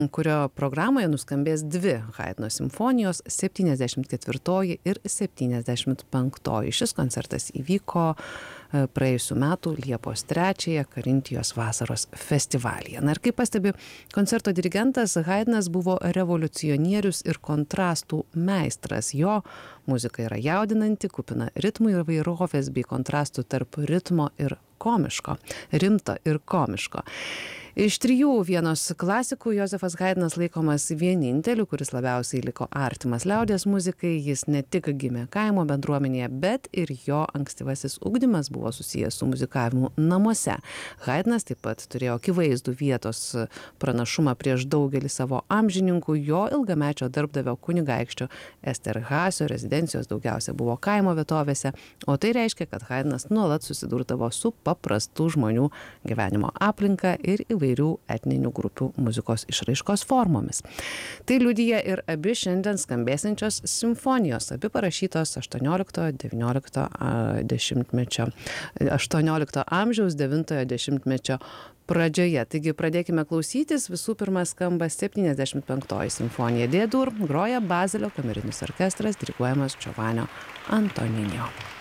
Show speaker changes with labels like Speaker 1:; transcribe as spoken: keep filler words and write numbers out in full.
Speaker 1: kurio programoje nuskambės dvi Haidno simfonijos – septyniasdešimt ketvirtoji ir septyniasdešimt penktoji. Šis koncertas įvyko praėjusių metų Liepos trečiąją Karintijos vasaros festivalyje. Na ir kaip pastebi koncerto dirigentas, Haidnas buvo revoliucionierius ir kontrastų meistras. Jo muzika yra jaudinanti, kupina ritmų ir įvairovės bei kontrastų tarp ritmo ir komiško, rimto ir komiško. Iš trijų vienos klasikų Jozefas Haidnas laikomas vieninteliu, kuris labiausiai liko artimas liaudies muzikai. Jis ne tik gimė kaimo bendruomenėje, bet ir jo ankstyvasis ugdymas buvo susijęs su muzikavimu namuose. Haidnas taip pat turėjo akivaizdų vietos pranašumą prieš daugelį savo amžininkų. Jo ilgamečio darbdavio kunigaikščio Esterhazio rezidencijos daugiausia buvo kaimo vietovėse, o tai reiškia, kad Haidnas nuolat susidurdavo su paprastų žmonių gyvenimo aplinka ir įvairių etninių grupių muzikos išraiškos formomis. Tai liudija ir abi šiandien skambėsiančios simfonijos, abi parašytos aštuonioliktojo devynioliktojo dešimtmečio, aštuonioliktojo amžiaus devintojo dešimtmečio pradžioje. Taigi pradėkime klausytis. Visų pirma skamba septyniasdešimt penktoji simfonija D-dur, groja Bazelio kamerinis orkestras, diriguojamas Giovanni Antonino.